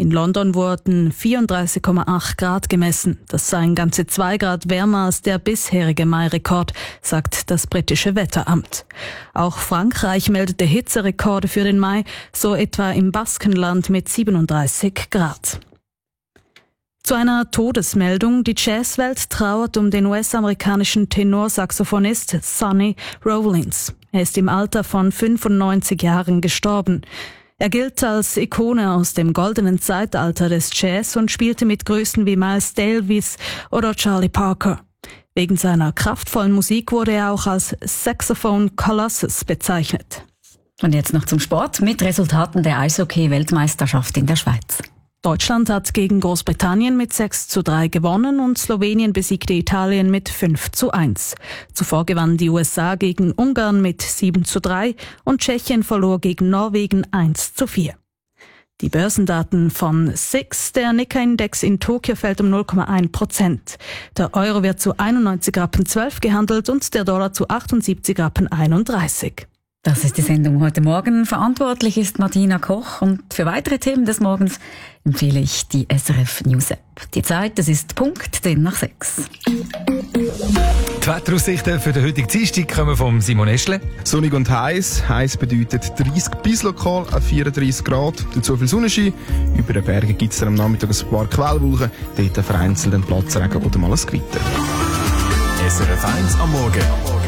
In London wurden 34,8 Grad gemessen. Das seien ganze 2 Grad wärmer als der bisherige Mai-Rekord, sagt das britische Wetteramt. Auch Frankreich meldete Hitzerekorde für den Mai, so etwa im Baskenland mit 37 Grad. Zu einer Todesmeldung. Die Jazzwelt trauert um den US-amerikanischen Tenorsaxophonist Sonny Rollins. Er ist im Alter von 95 Jahren gestorben. Er gilt als Ikone aus dem goldenen Zeitalter des Jazz und spielte mit Größen wie Miles Davis oder Charlie Parker. Wegen seiner kraftvollen Musik wurde er auch als Saxophone Colossus bezeichnet. Und jetzt noch zum Sport mit Resultaten der Eishockey-Weltmeisterschaft in der Schweiz. Deutschland hat gegen Großbritannien mit 6:3 gewonnen und Slowenien besiegte Italien mit 5:1. Zuvor gewannen die USA gegen Ungarn mit 7:3 und Tschechien verlor gegen Norwegen 1:4. Die Börsendaten von SIX, der Nikkei-Index in Tokio, fällt um 0,1%. Der Euro wird zu 91,12 Rappen gehandelt und der Dollar zu 78,31 Rappen. Das ist die Sendung heute Morgen. Verantwortlich ist Martina Koch und für weitere Themen des Morgens empfehle ich die SRF News App. Die Zeit, das ist Punkt 10:06. Die Wetteraussichten für den heutigen Dienstag kommen vom Simon Eschle. Sonnig und heiß. Heiß bedeutet 30 bis lokal 34 Grad. Dazu viel Sonnenschein. Über den Bergen gibt es am Nachmittag ein paar Quellwolken. Dort vereinzelt ein Platzregen oder mal ein Gewitter. SRF 1 am Morgen.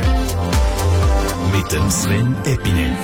Mit dem Sven Epine.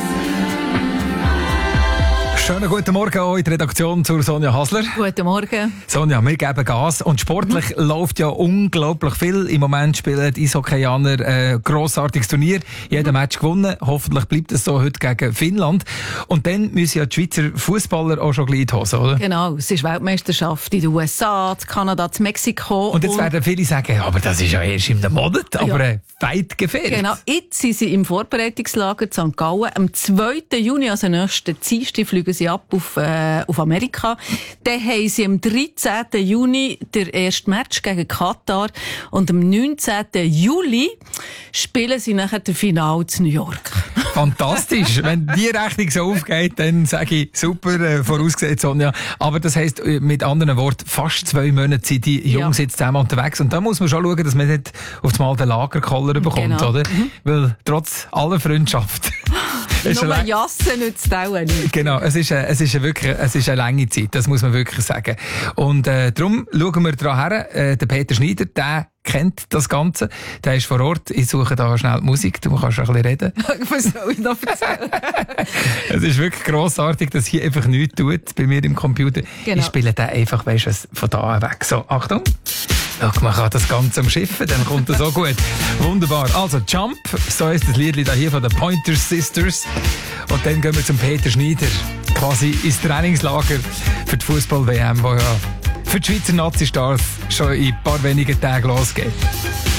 Schönen guten Morgen auch in der Redaktion zur Sonja Hasler. Guten Morgen. Sonja, wir geben Gas und sportlich läuft ja unglaublich viel. Im Moment spielen die Eishockeyaner ein grossartiges Turnier. Jeder Match gewonnen. Hoffentlich bleibt es so heute gegen Finnland. Und dann müssen ja die Schweizer Fußballer auch schon gleich in die Hose, oder? Genau, es ist Weltmeisterschaft in den USA, in Kanada, in Mexiko. Und jetzt werden viele sagen, aber das ist ja erst in einem Monat, aber weit gefehlt. Genau, jetzt sind sie im Vorbereitungslager in St. Gallen. Am 2. Juni, also nächsten Dienstag, fliegen sie ab auf Amerika. Dann haben sie am 13. Juni den ersten Match gegen Katar und am 19. Juli spielen sie nachher das Finale in New York. Fantastisch. Wenn die Rechnung so aufgeht, dann sage ich, super, vorausgesehen, Sonja. Aber das heisst, mit anderen Worten, fast 2 Monate sind die Jungs jetzt zusammen unterwegs. Und da muss man schon schauen, dass man nicht auf einmal den Lagerkoller bekommt, genau. Oder? Weil trotz aller Freundschaft. Nur Jassen nützt auch nicht. Genau, es ist eine lange Zeit, das muss man wirklich sagen. Und darum schauen wir daran her, der Peter Schneider, der kennt das Ganze, der ist vor Ort. Ich suche da schnell die Musik, du kannst ein bisschen reden. Was soll ich noch erzählen? Es ist wirklich grossartig, dass hier einfach nichts tut bei mir im Computer. Genau. Ich spiele den einfach, weißt du, von da weg. So, Achtung. Ach, man kann das Ganze umschiffen, dann kommt das auch gut. Wunderbar. Also Jump, so ist das Liedli da hier von den Pointer Sisters. Und dann gehen wir zum Peter Schneider, quasi ins Trainingslager für die Fußball-WM, wo ja für die Schweizer Nazi-Stars schon in ein paar wenigen Tagen losgeht.